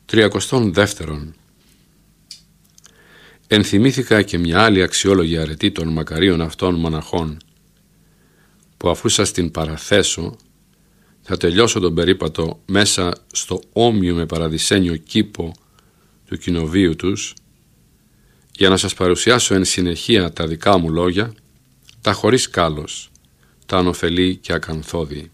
32. Ενθυμήθηκα και μια άλλη αξιόλογη αρετή των μακαρίων αυτών μοναχών, που αφού σας την παραθέσω, θα τελειώσω τον περίπατο μέσα στο όμοιο με παραδεισένιο κήπο του κοινοβίου τους, για να σας παρουσιάσω εν συνεχεία τα δικά μου λόγια, τα χωρίς κάλος, τα ανοφελή και ακανθώδη.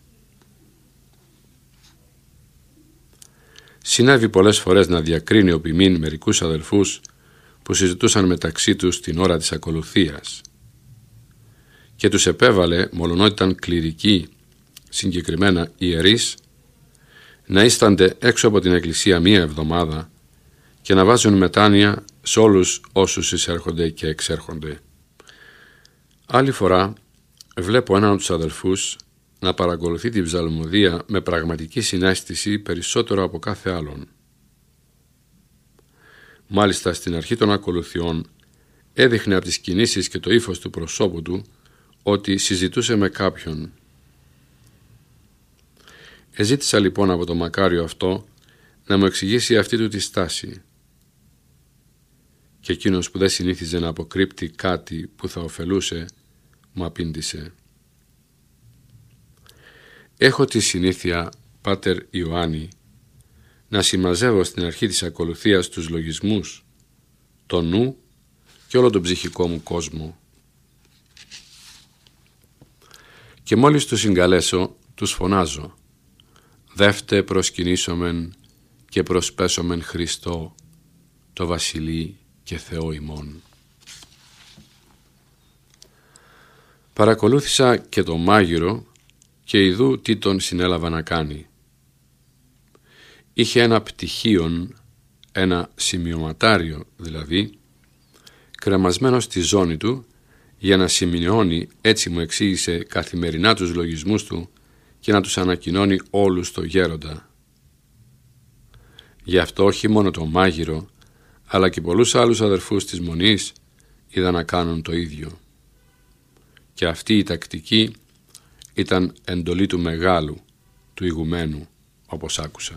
Συνέβη πολλές φορές να διακρίνει ο ποιμήν μερικούς αδελφούς που συζητούσαν μεταξύ τους την ώρα της ακολουθίας και τους επέβαλε, μολονότι ήταν κληρικοί, συγκεκριμένα ιερείς, να ίστανται έξω από την εκκλησία μία εβδομάδα και να βάζουν μετάνοια σε όλους όσους εισέρχονται και εξέρχονται. Άλλη φορά βλέπω έναν από τους αδελφούς να παρακολουθεί την ψαλμοδία με πραγματική συναίσθηση περισσότερο από κάθε άλλον. Μάλιστα στην αρχή των ακολουθιών έδειχνε από τις κινήσεις και το ύφος του προσώπου του ότι συζητούσε με κάποιον. Εζήτησα λοιπόν από το μακάριο αυτό να μου εξηγήσει αυτή του τη στάση, και εκείνος που δεν συνήθιζε να αποκρύπτει κάτι που θα ωφελούσε μου απήντησε: «Έχω τη συνήθεια, Πάτερ Ιωάννη, να συμμαζεύω στην αρχή της ακολουθίας τους λογισμούς, το νου και όλο τον ψυχικό μου κόσμο. Και μόλις τους συγκαλέσω, τους φωνάζω: δεύτε προσκυνήσομεν και προσπέσομεν Χριστό, το Βασιλεί και Θεό ημών». Παρακολούθησα και το μάγειρο και ιδού τι τον συνέλαβα να κάνει. Είχε ένα πτυχίον, ένα σημειωματάριο δηλαδή, κρεμασμένο στη ζώνη του για να σημειώνει, έτσι μου εξήγησε, καθημερινά τους λογισμούς του και να τους ανακοινώνει όλους στο γέροντα. Γι' αυτό όχι μόνο το μάγειρο, αλλά και πολλούς άλλους αδερφούς της Μονής είδα να κάνουν το ίδιο. Και αυτή η τακτική ήταν εντολή του μεγάλου, του ηγουμένου, όπως άκουσα.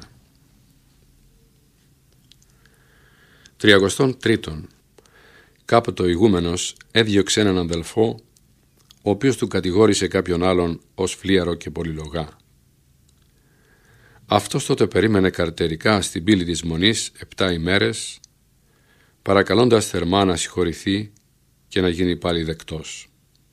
33. Κάποτε ο ηγούμενος έδιωξε έναν αδελφό, ο οποίος του κατηγόρησε κάποιον άλλον ως φλίαρο και πολυλογά. Αυτός τότε περίμενε καρτερικά στην πύλη της Μονής 7 ημέρες, παρακαλώντας θερμά να συγχωρηθεί και να γίνει πάλι δεκτός.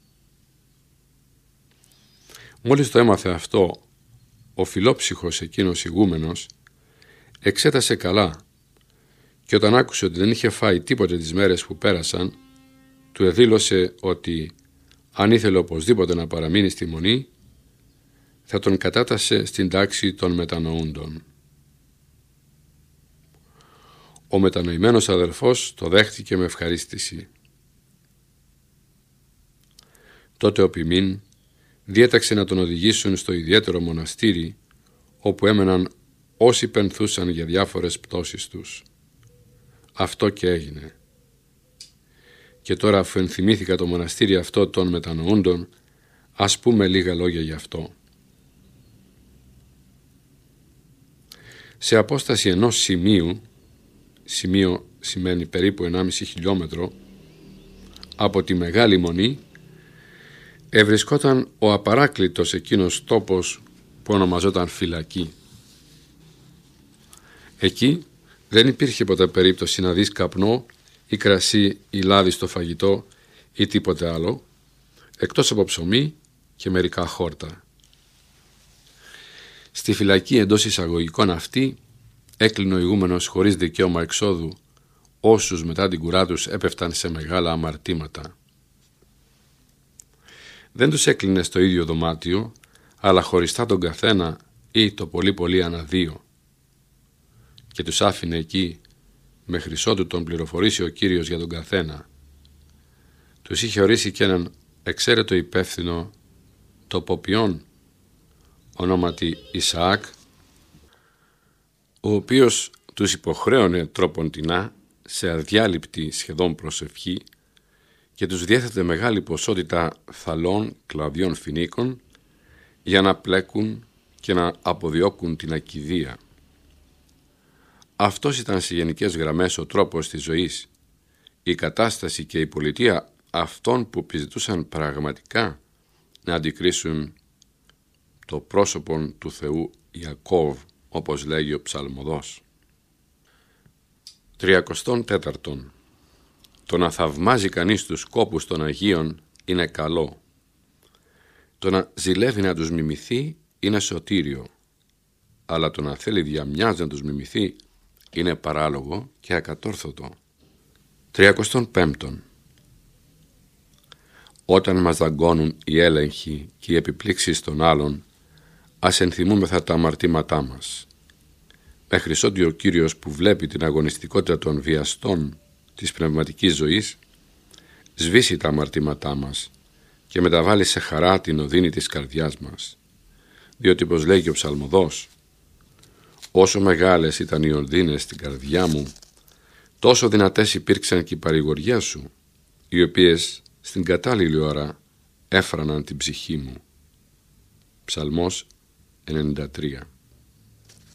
Μόλις το έμαθε αυτό, ο φιλόψυχος εκείνος ηγούμενος εξέτασε καλά και όταν άκουσε ότι δεν είχε φάει τίποτε τις μέρες που πέρασαν, του εδήλωσε ότι αν ήθελε οπωσδήποτε να παραμείνει στη Μονή, θα τον κατάτασε στην τάξη των μετανοούντων. Ο μετανοημένος αδελφός το δέχτηκε με ευχαρίστηση. Τότε ο ποιμήν διέταξε να τον οδηγήσουν στο ιδιαίτερο μοναστήρι, όπου έμεναν όσοι πενθούσαν για διάφορες πτώσεις τους. Αυτό και έγινε. Και τώρα, αφού ενθυμήθηκα το μοναστήρι αυτό των μετανοούντων, ας πούμε λίγα λόγια γι' αυτό. Σε απόσταση ενός σημείου, σημείο σημαίνει περίπου 1,5 χιλιόμετρο, από τη Μεγάλη Μονή, ευρισκόταν ο απαράκλητος εκείνος τόπος που ονομαζόταν φυλακή. Εκεί δεν υπήρχε ποτέ περίπτωση να δεις καπνό ή κρασί ή λάδι στο φαγητό ή τίποτε άλλο, εκτός από ψωμί και μερικά χόρτα. Στη φυλακή εντός εισαγωγικών αυτή έκλεινε ο ηγούμενος χωρίς δικαίωμα εξόδου όσους μετά την κουρά τους έπεφταν σε μεγάλα αμαρτήματα. Δεν τους έκλεινε στο ίδιο δωμάτιο, αλλά χωριστά τον καθένα ή το πολύ πολύ ανά δύο, και τους άφηνε εκεί μέχρι ότου τον πληροφορήσει ο Κύριος για τον καθένα. Τους είχε ορίσει και έναν εξαίρετο υπεύθυνο τοποποιών, ονόματι Ισαάκ, ο οποίος τους υποχρέωνε τρόποντινά σε αδιάλειπτη σχεδόν προσευχή και τους διέθετε μεγάλη ποσότητα θαλών κλαδιών φοινίκων για να πλέκουν και να αποδιώκουν την ακηδεία. Αυτός ήταν σε γενικές γραμμές ο τρόπος της ζωής, η κατάσταση και η πολιτεία αυτών που επιζητούσαν πραγματικά να αντικρίσουν το πρόσωπο του Θεού Ιακώβ, όπως λέγει ο ψαλμοδός. 34. Το να θαυμάζει κανείς τους κόπους των Αγίων είναι καλό. Το να ζηλεύει να τους μιμηθεί είναι σωτήριο, αλλά το να θέλει διαμιάς να τους μιμηθεί είναι παράλογο και ακατόρθωτο. 35. Όταν μας δαγκώνουν οι έλεγχοι και οι επιπλήξεις των άλλων, ας ενθυμούμεθα τα αμαρτήματά μας, μέχρι ότι ο Κύριος που βλέπει την αγωνιστικότητα των βιαστών της πνευματικής ζωής σβήσει τα αμαρτήματά μας και μεταβάλει σε χαρά την οδύνη της καρδιάς μας, διότι όπως λέγει ο ψαλμοδός, όσο μεγάλες ήταν οι οδύνες στην καρδιά μου, τόσο δυνατές υπήρξαν και η παρηγοριά σου, οι οποίες στην κατάλληλη ώρα έφραναν την ψυχή μου. Ψαλμός 93.